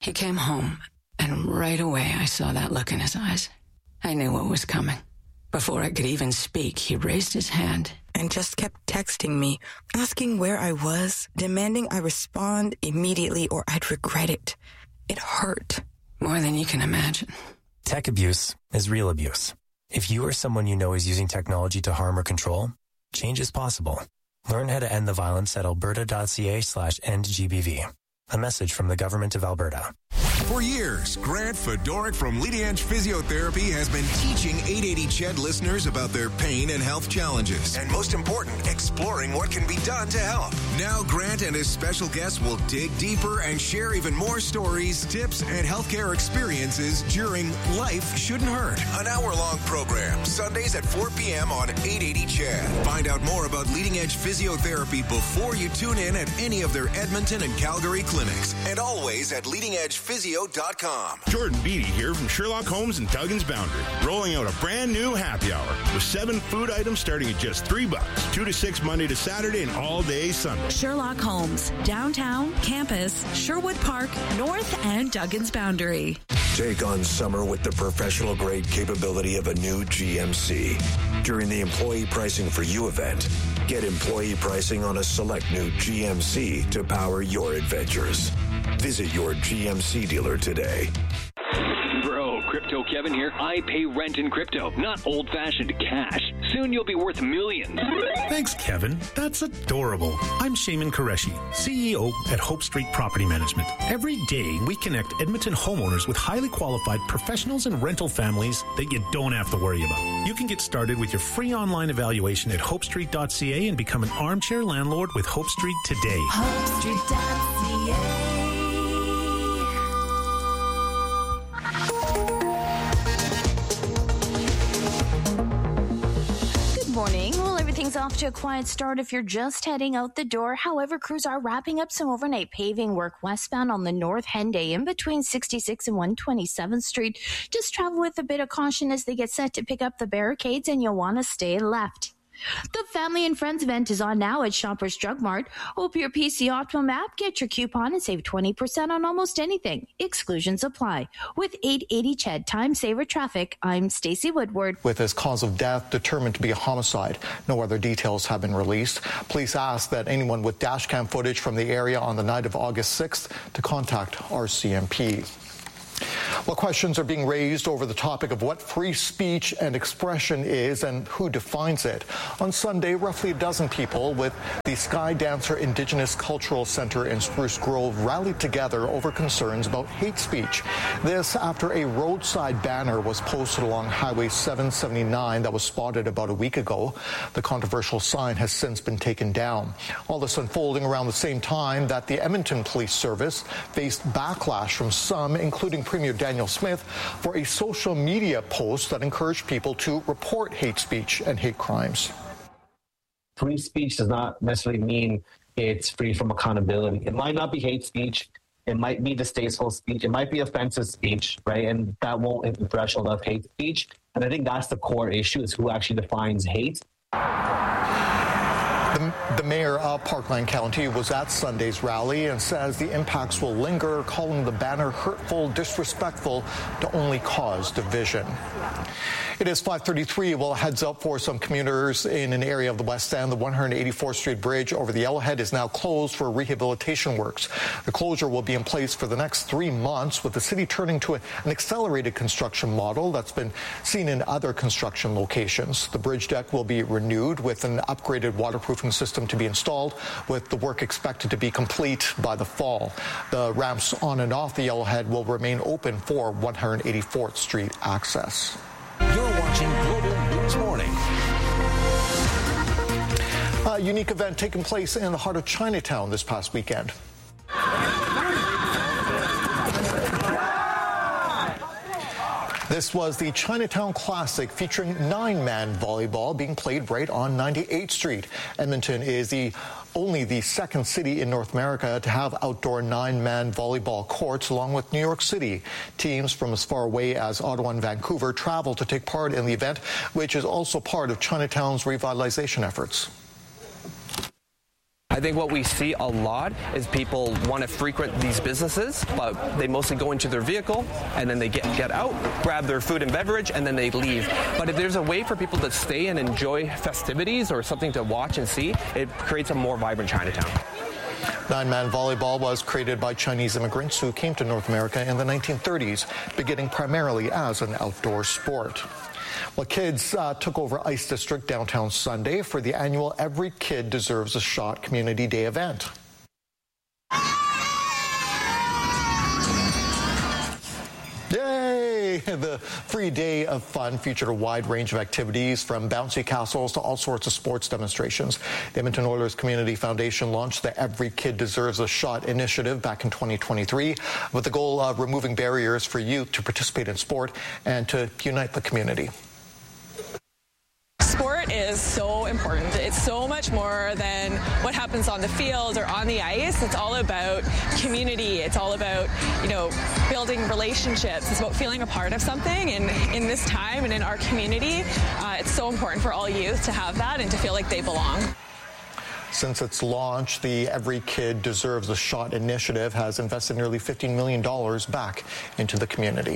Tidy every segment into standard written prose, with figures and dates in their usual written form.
He came home, and right away I saw that look in his eyes. I knew what was coming. Before I could even speak, he raised his hand and just kept texting me, asking where I was, demanding I respond immediately or I'd regret it. It hurt. More than you can imagine. Tech abuse is real abuse. If you or someone you know is using technology to harm or control, change is possible. Learn how to end the violence at alberta.ca/endgbv. A message from the Government of Alberta. For years, Grant Fedoruk from Leading Edge Physiotherapy has been teaching 880 CHED listeners about their pain and health challenges. And most important, exploring what can be done to help. Now, Grant and his special guests will dig deeper and share even more stories, tips, and healthcare experiences during Life Shouldn't Hurt. An hour-long program, Sundays at 4 p.m. on 880 CHED. Find out more about Leading Edge Physiotherapy before you tune in at any of their Edmonton and Calgary clinics. And always at leadingedgephysio.com. Jordan Beatty here from Sherlock Holmes and Duggan's Boundary, rolling out a brand new happy hour with 7 food items starting at just $3, 2 to 6 Monday to Saturday and all day Sunday. Sherlock Holmes, downtown, campus, Sherwood Park, North, and Duggan's Boundary. Take on summer with the professional-grade capability of a new GMC. During the Employee Pricing for You event, get employee pricing on a select new GMC to power your adventures. Visit your GMC dealer today. Bro, Crypto Kevin here. I pay rent in crypto, not old-fashioned cash. Soon you'll be worth millions. Thanks, Kevin. That's adorable. I'm Shaman Qureshi, CEO at Hope Street Property Management. Every day, we connect Edmonton homeowners with highly qualified professionals and rental families that you don't have to worry about. You can get started with your free online evaluation at hopestreet.ca and become an armchair landlord with Hope Street today. HopeStreet.ca. Morning. Well, everything's off to a quiet start if you're just heading out the door. However, crews are wrapping up some overnight paving work westbound on the North Henday in between 66 and 127th Street. Just travel with a bit of caution as they get set to pick up the barricades, and you'll want to stay left. The Family and Friends event is on now at Shoppers Drug Mart. Open your PC Optimum app, get your coupon, and save 20% on almost anything. Exclusions apply. With 880 CHED Time Saver Traffic, I'm Stacey Woodward. With his cause of death determined to be a homicide, no other details have been released. Police ask that anyone with dashcam footage from the area on the night of August 6th to contact RCMP. Well, questions are being raised over the topic of what free speech and expression is and who defines it. On Sunday, roughly a dozen people with the Sky Dancer Indigenous Cultural Center in Spruce Grove rallied together over concerns about hate speech. This after a roadside banner was posted along Highway 779 that was spotted about a week ago. The controversial sign has since been taken down. All this unfolding around the same time that the Edmonton Police Service faced backlash from some, including Premier Daniel Smith, for a social media post that encouraged people to report hate speech and hate crimes. Free speech does not necessarily mean it's free from accountability. It might not be hate speech. It might be distasteful speech. It might be offensive speech, right? And that won't hit the threshold of hate speech. And I think that's the core issue, is who actually defines hate. The mayor of Parkland County was at Sunday's rally and says the impacts will linger, calling the banner hurtful, disrespectful, to only cause division. It is 5:33. Well, heads up for some commuters in an area of the West End. The 184th Street Bridge over the Yellowhead is now closed for rehabilitation works. The closure will be in place for the next 3 months, with the city turning to an accelerated construction model that's been seen in other construction locations. The bridge deck will be renewed with an upgraded waterproofing system to be installed, with the work expected to be complete by the fall. The ramps on and off the Yellowhead will remain open for 184th Street access. You're watching Global News Morning. A unique event taking place in the heart of Chinatown this past weekend. This was the Chinatown Classic, featuring 9-man volleyball being played right on 98th Street. Edmonton is only the second city in North America to have outdoor 9-man volleyball courts, along with New York City. Teams from as far away as Ottawa and Vancouver travel to take part in the event, which is also part of Chinatown's revitalization efforts. I think what we see a lot is people want to frequent these businesses, but they mostly go into their vehicle and then they get out, grab their food and beverage, and then they leave. But if there's a way for people to stay and enjoy festivities or something to watch and see, it creates a more vibrant Chinatown. Nine-man volleyball was created by Chinese immigrants who came to North America in the 1930s, beginning primarily as an outdoor sport. Well, kids took over Ice District downtown Sunday for the annual Every Kid Deserves a Shot Community Day event. Yay! The free day of fun featured a wide range of activities from bouncy castles to all sorts of sports demonstrations. The Edmonton Oilers Community Foundation launched the Every Kid Deserves a Shot initiative back in 2023 with the goal of removing barriers for youth to participate in sport and to unite the community. Sport is so important. It's so much more than what happens on the field or on the ice. It's all about community. It's all about, building relationships. It's about feeling a part of something. And in this time and in our community, it's so important for all youth to have that and to feel like they belong. Since its launch, the Every Kid Deserves a Shot initiative has invested nearly $15 million back into the community.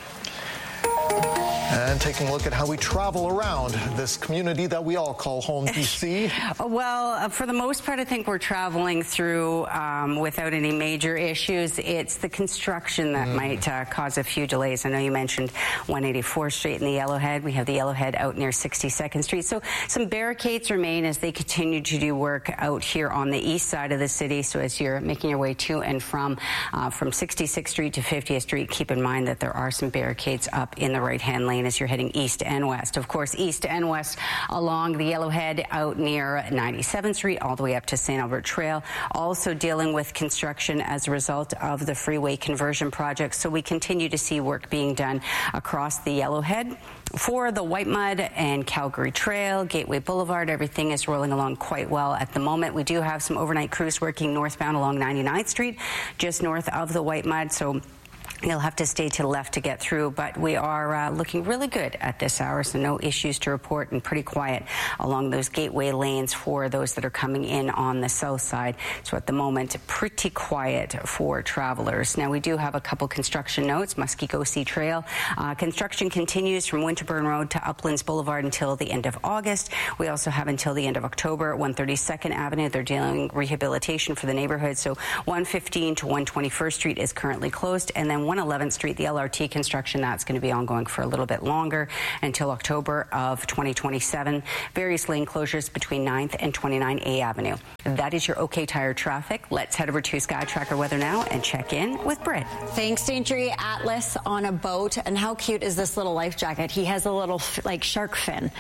And taking a look at how we travel around this community that we all call home, BC. Well, for the most part, I think we're traveling through without any major issues. It's the construction that might cause a few delays. I know you mentioned 184th Street and the Yellowhead. We have the Yellowhead out near 62nd Street. So some barricades remain as they continue to do work out here on the east side of the city. So as you're making your way to and from 66th Street to 50th Street, keep in mind that there are some barricades up in the right-hand lane as you're heading east and west. Of course, east and west along the Yellowhead out near 97th Street all the way up to St. Albert Trail. Also dealing with construction as a result of the freeway conversion project. So we continue to see work being done across the Yellowhead. For the Whitemud and Calgary Trail, Gateway Boulevard, everything is rolling along quite well at the moment. We do have some overnight crews working northbound along 99th Street, just north of the Whitemud. So you'll have to stay to the left to get through, but we are looking really good at this hour, so no issues to report and pretty quiet along those gateway lanes for those that are coming in on the south side. So at the moment, pretty quiet for travelers. Now, we do have a couple construction notes. Muskego-Sea Trail. Construction continues from Winterburn Road to Uplands Boulevard until the end of August. We also have until the end of October at 132nd Avenue. They're dealing rehabilitation for the neighborhood. So 115 to 121st Street is currently closed, and then 111th Street, the LRT construction, that's going to be ongoing for a little bit longer until October of 2027. Various lane closures between 9th and 29A Avenue. That is your OK Tire traffic. Let's head over to Sky Tracker Weather now and check in with Britt. Thanks, Daintree. Atlas on a boat. And how cute is this little life jacket? He has a little shark fin.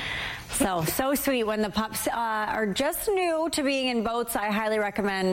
So sweet. When the pups are just new to being in boats, I highly recommend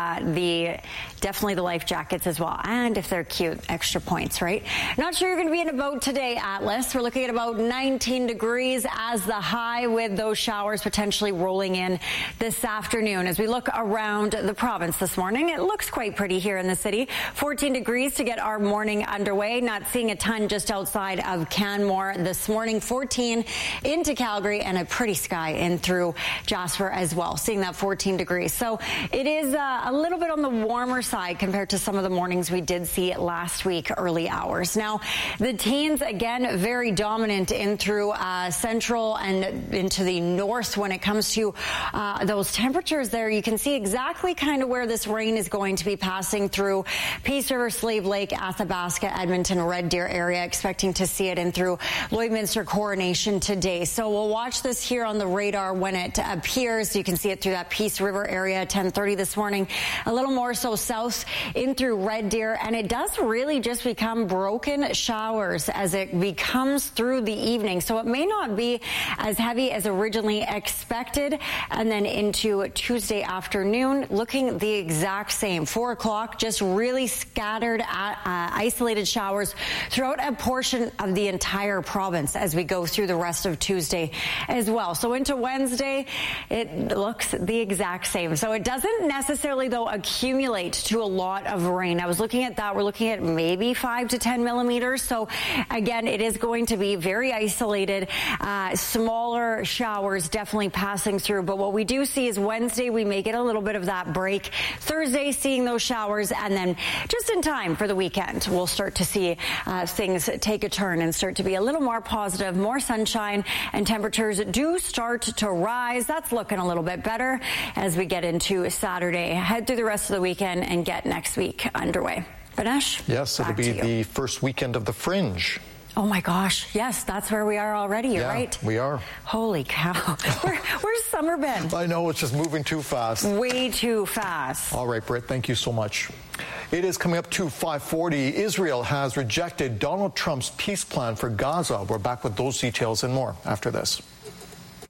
definitely the life jackets as well. And if they're cute, extra points, right? Not sure you're going to be in a boat today, Atlas. We're looking at about 19 degrees as the high, with those showers potentially rolling in this afternoon. As we look around the province this morning, it looks quite pretty here in the city. 14 degrees to get our morning underway. Not seeing a ton just outside of Canmore this morning. 14 into Calgary, and a pretty sky in through Jasper as well, seeing that 14 degrees. So it is a little bit on the warmer side compared to some of the mornings we did see last week, early hours. Now, the teens, again, very dominant in through central and into the north when it comes to those temperatures there. You can see exactly kind of where this rain is going to be passing through Peace River, Slave Lake, Athabasca, Edmonton, Red Deer area, expecting to see it in through Lloydminster, Coronation today. So we'll watch this here on the radar when it appears. You can see it through that Peace River area, 10:30 this morning. A little more so south in through Red Deer, and it does really just become broken showers as it becomes through the evening. So it may not be as heavy as originally expected. And then into Tuesday afternoon, looking the exact same. 4 o'clock, just really scattered, isolated showers throughout a portion of the entire province as we go through the rest of Tuesday as well. So into Wednesday, it looks the exact same. So it doesn't necessarily, though, accumulate to a lot of rain. I was looking at that. We're looking at maybe maybe 5 to 10 millimeters. So again, it is going to be very isolated, smaller showers definitely passing through. But what we do see is Wednesday, we may get a little bit of that break. Thursday, seeing those showers, and then just in time for the weekend, we'll start to see things take a turn and start to be a little more positive, more sunshine, and temperatures do start to rise. That's looking a little bit better as we get into Saturday, head through the rest of the weekend, and get next week underway. Vinesh? Yes, it'll be the first weekend of the Fringe. Oh my gosh, yes, that's where we are already, you're right. We are. Holy cow. Where's summer been? I know, it's just moving too fast. Way too fast. All right, Britt, thank you so much. It is coming up to 5:40. Israel has rejected Donald Trump's peace plan for Gaza. We're back with those details and more after this.